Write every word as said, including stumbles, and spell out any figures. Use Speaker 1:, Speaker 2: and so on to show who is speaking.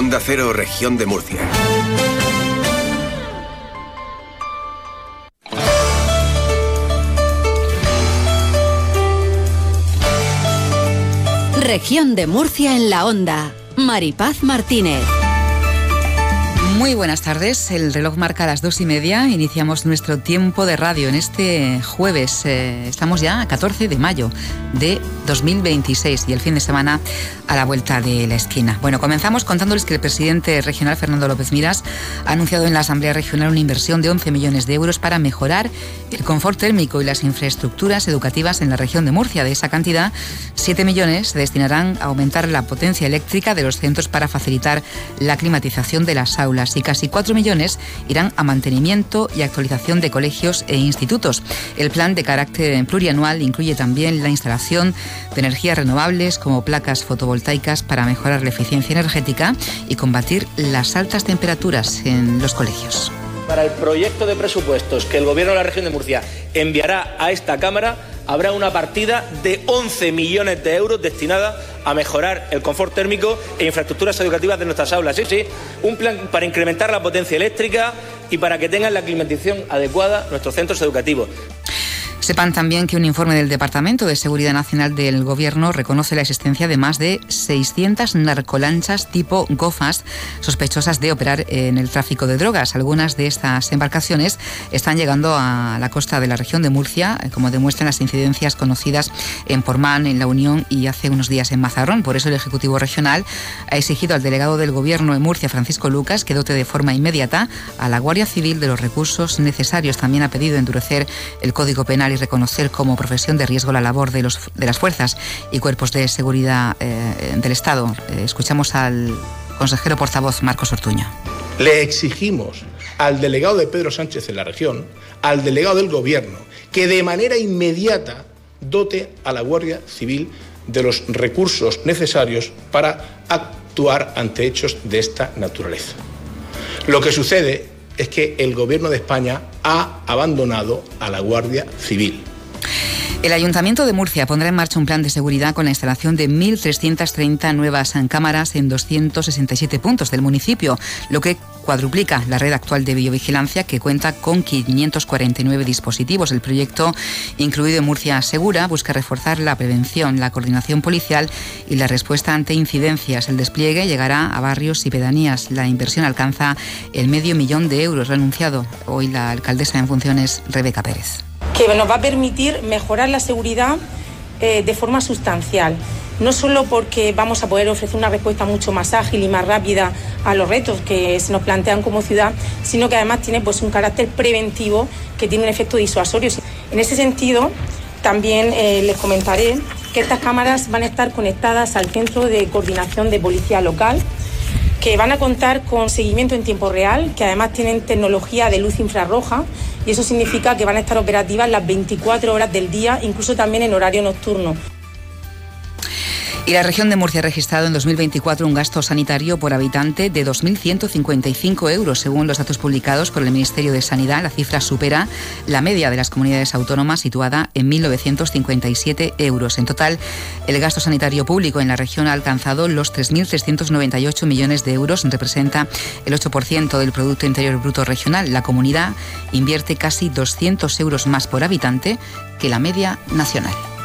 Speaker 1: Onda Cero, Región de Murcia.
Speaker 2: Región de Murcia en la Onda. Maripaz Martínez.
Speaker 3: Muy buenas tardes, el reloj marca las dos y media, iniciamos nuestro tiempo de radio en este jueves, eh, estamos ya a catorce de mayo de dos mil veintiséis y el fin de semana a la vuelta de la esquina. Bueno, comenzamos contándoles que el presidente regional Fernando López Miras ha anunciado en la Asamblea Regional una inversión de once millones de euros para mejorar el confort térmico y las infraestructuras educativas en la región de Murcia. De esa cantidad, siete millones se destinarán a aumentar la potencia eléctrica de los centros para facilitar la climatización de las aulas y casi cuatro millones irán a mantenimiento y actualización de colegios e institutos. El plan de carácter plurianual incluye también la instalación de energías renovables como placas fotovoltaicas para mejorar la eficiencia energética y combatir las altas temperaturas en los colegios.
Speaker 4: Para el proyecto de presupuestos que el Gobierno de la Región de Murcia enviará a esta Cámara, habrá una partida de once millones de euros destinada a mejorar el confort térmico e infraestructuras educativas de nuestras aulas. Sí, sí, un plan para incrementar la potencia eléctrica y para que tengan la climatización adecuada nuestros centros educativos.
Speaker 3: Sepan también que un informe del Departamento de Seguridad Nacional del Gobierno reconoce la existencia de más de seiscientas narcolanchas tipo GOFAS sospechosas de operar en el tráfico de drogas. Algunas de estas embarcaciones están llegando a la costa de la región de Murcia, como demuestran las incidencias conocidas en Portmán, en La Unión y hace unos días en Mazarrón. Por eso el Ejecutivo Regional ha exigido al delegado del Gobierno en Murcia, Francisco Lucas, que dote de forma inmediata a la Guardia Civil de los recursos necesarios. También ha pedido endurecer el Código Penal y reconocer como profesión de riesgo la labor de, los, de las fuerzas y cuerpos de seguridad eh, del Estado. Eh, escuchamos al consejero portavoz Marcos Ortuño.
Speaker 5: Le exigimos al delegado de Pedro Sánchez en la región, al delegado del Gobierno, que de manera inmediata dote a la Guardia Civil de los recursos necesarios para actuar ante hechos de esta naturaleza. Lo que sucede es que el Gobierno de España ha abandonado a la Guardia Civil.
Speaker 3: El Ayuntamiento de Murcia pondrá en marcha un plan de seguridad con la instalación de mil trescientas treinta nuevas cámaras en doscientos sesenta y siete puntos del municipio, lo que cuadruplica la red actual de videovigilancia, que cuenta con quinientos cuarenta y nueve dispositivos. El proyecto, incluido en Murcia Segura, busca reforzar la prevención, la coordinación policial y la respuesta ante incidencias. El despliegue llegará a barrios y pedanías. La inversión alcanza el medio millón de euros, lo ha anunciado hoy la alcaldesa en funciones, Rebeca Pérez.
Speaker 6: Que nos va a permitir mejorar la seguridad eh, de forma sustancial. No solo porque vamos a poder ofrecer una respuesta mucho más ágil y más rápida a los retos que se nos plantean como ciudad, sino que además tiene pues, un carácter preventivo que tiene un efecto disuasorio. En ese sentido, también eh, les comentaré que estas cámaras van a estar conectadas al Centro de Coordinación de Policía Local, que van a contar con seguimiento en tiempo real, que además tienen tecnología de luz infrarroja, y eso significa que van a estar operativas las veinticuatro horas del día, incluso también en horario nocturno.
Speaker 3: Y la región de Murcia ha registrado en dos mil veinticuatro un gasto sanitario por habitante de dos mil ciento cincuenta y cinco euros. Según los datos publicados por el Ministerio de Sanidad, la cifra supera la media de las comunidades autónomas, situada en mil novecientos cincuenta y siete euros. En total, el gasto sanitario público en la región ha alcanzado los tres mil trescientos noventa y ocho millones de euros, representa el ocho por ciento del Producto Interior Bruto regional. La comunidad invierte casi doscientos euros más por habitante que la media nacional.